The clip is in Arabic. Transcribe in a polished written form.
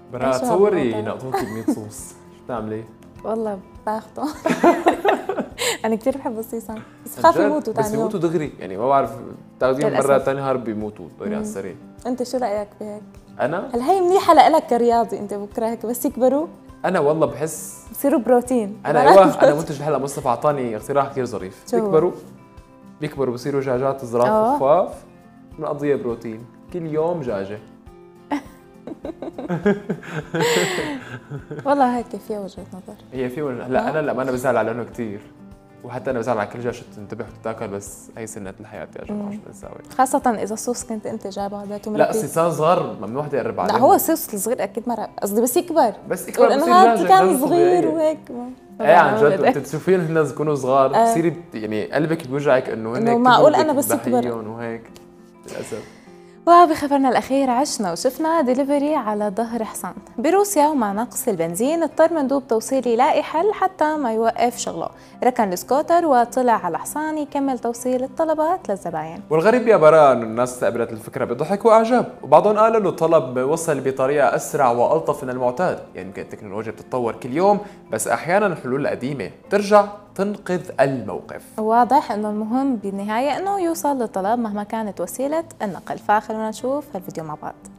براء تصوري نقطوكي ب100 صوص، شو بتعملي؟ والله باخده. انا كثير بحب الصيصان بس بخاف يموتوا ثاني بس يوم. بيموتوا دغري، يعني ما بعرف بتاخذيهم مرة ثاني نهار بيموتوا دغري على السريع. انت شو رايك بهيك؟ انا؟ هل هي منيحه لإلك كرياضي؟ انت بكره هيك بس يكبروا انا والله بحس بصيروا بروتين. انا ايوه، انا منتج هلا مصطفى اعطاني اقتراح كثير ظريف. بيكبروا بصيروا دجاجات صغار خفاف، بنقضيها بروتين كل يوم دجاجه. والله هيك في وجهة نظر. هي في لا انا ما انا بزعل على لونه كثير، وحتى انا بزعل على كل دجاجه تنتبه وتتاكل، بس هي سنه الحياه يا جماعه شو بدنا نساوي؟ خاصة إذا الصوص كنت أنت جايبه هذاته لا صيصان صغار ممنوع حدا يقرب عليه. لا هو الصوص الصغير أكيد مرة، قصدي بس يكبر بصير هذا كان صغير وهيك. ايه عن جد انت تشوفين هن يكونوا صغار بتصيري يعني قلبك بيوجعك انه هن معقول انا بس يكبر وهيك للاسف. وبخبرنا الأخير عشنا وشفنا ديليفري على ظهر حصان بروسيا، ومع نقص البنزين اضطر مندوب توصيلي يلاقي حل حتى ما يوقف شغله، ركن السكوتر وطلع على حصان يكمل توصيل الطلبات للزباين. والغريب يا براء انه الناس استقبلت الفكره بضحك واعجاب، وبعضهم قالوا انه الطلب وصل بطريقه اسرع والطف من المعتاد، يعني يمكن التكنولوجيا بتتطور كل يوم بس احيانا الحلول القديمه ترجع تنقذ الموقف. واضح انه المهم بالنهايه انه يوصل للطلب مهما كانت وسيله النقل، فخلونا نشوف هالفيديو مع بعض.